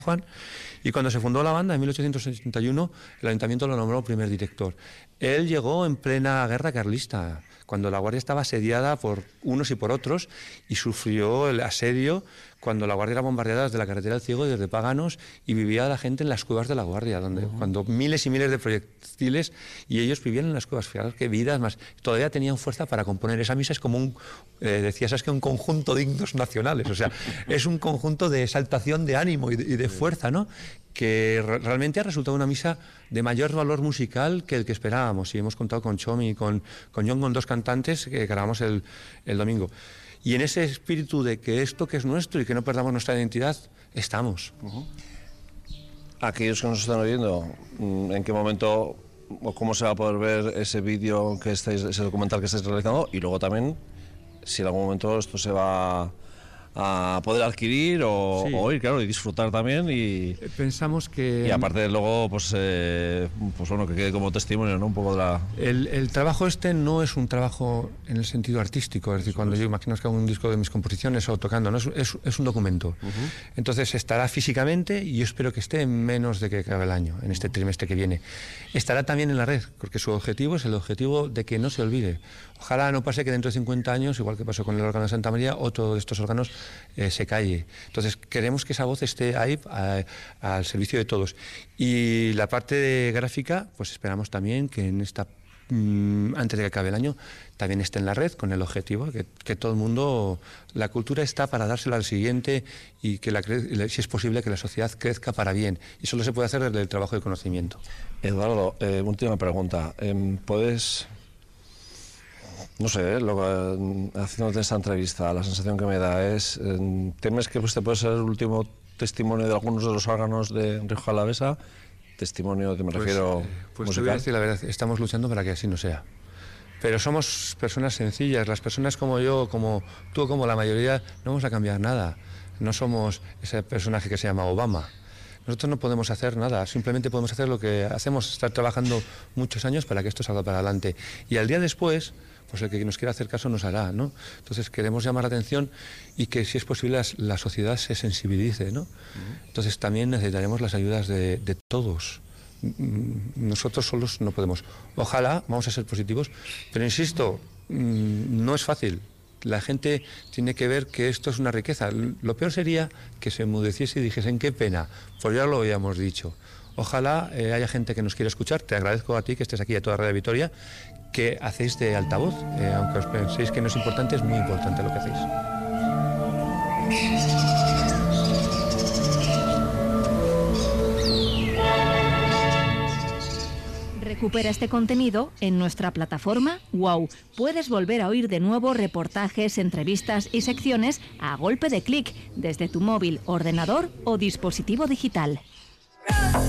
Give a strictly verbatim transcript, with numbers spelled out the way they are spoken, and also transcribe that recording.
Juan, y cuando se fundó la banda en mil ochocientos setenta y uno, el ayuntamiento lo nombró primer director. Él llegó en plena guerra carlista, cuando la Guardia estaba asediada por unos y por otros, y sufrió el asedio cuando la Guardia era bombardeada desde la carretera del Ciego y desde Páganos, y vivía la gente en las cuevas de la Guardia, donde uh-huh. cuando miles y miles de proyectiles, y ellos vivían en las cuevas. Fijaros qué vidas más. Todavía tenían fuerza para componer. Esa misa es como un, eh, decía, ¿sabes qué? Un conjunto de himnos nacionales, o sea, es un conjunto de exaltación de ánimo y de, y de fuerza, ¿no?, que re realmente ha resultado una misa de mayor valor musical que el que esperábamos, y hemos contado con Chomi y con, con John, con dos cantantes que grabamos el, el domingo. Y en ese espíritu de que esto que es nuestro y que no perdamos nuestra identidad, estamos. Uh-huh. Aquellos que nos están oyendo, ¿en qué momento o cómo se va a poder ver ese vídeo que estáis, ese documental que estáis realizando? Y luego también, si en algún momento esto se va a poder adquirir o, sí. o oír, claro, y disfrutar también, y pensamos que y aparte luego pues eh, pues bueno, que quede como testimonio, ¿no?, un poco de la... el, el trabajo este no es un trabajo en el sentido artístico, es decir, cuando yo imagino que hago un disco de mis composiciones o tocando, no es, es, es un documento. Uh-huh. Entonces estará físicamente, y yo espero que esté en menos de que acabe el año, en este trimestre que viene. Estará también en la red, porque su objetivo es el objetivo de que no se olvide. Ojalá no pase que dentro de cincuenta años, igual que pasó con el órgano de Santa María, otro de estos órganos eh, se calle. Entonces queremos que esa voz esté ahí a, a, al servicio de todos. Y la parte de gráfica, pues esperamos también que en esta mmm, antes de que acabe el año también esté en la red, con el objetivo que, que todo el mundo, la cultura está para dársela al siguiente, y que la, si es posible que la sociedad crezca para bien, y solo se puede hacer desde el trabajo de conocimiento. Eduardo, eh, última pregunta, eh, ¿puedes...? No sé, lo que, haciéndote esta entrevista, la sensación que me da es, eh, ¿temes que este puede ser el último testimonio de algunos de los órganos de Rioja Alavesa? Testimonio, que me pues, refiero eh, pues musical. Te voy a decir la verdad, estamos luchando para que así no sea. Pero somos personas sencillas, las personas como yo, como tú, como la mayoría, no vamos a cambiar nada. No somos ese personaje que se llama Obama. Nosotros no podemos hacer nada, simplemente podemos hacer lo que hacemos, estar trabajando muchos años para que esto salga para adelante. Y al día después, pues el que nos quiera hacer caso nos hará, ¿no? Entonces queremos llamar la atención y que, si es posible, la, la sociedad se sensibilice, ¿no? Uh-huh. Entonces también necesitaremos las ayudas de, de todos. Nosotros solos no podemos. Ojalá, vamos a ser positivos, pero insisto, no es fácil. La gente tiene que ver que esto es una riqueza. Lo peor sería que se enmudeciese y dijesen qué pena, pues ya lo habíamos dicho. Ojalá eh, haya gente que nos quiera escuchar. Te agradezco a ti que estés aquí, a toda Radio Vitoria, que hacéis de altavoz, eh, aunque os penséis que no es importante, es muy importante lo que hacéis. Recupera este contenido en nuestra plataforma WOW. Puedes volver a oír de nuevo reportajes, entrevistas y secciones a golpe de clic desde tu móvil, ordenador o dispositivo digital.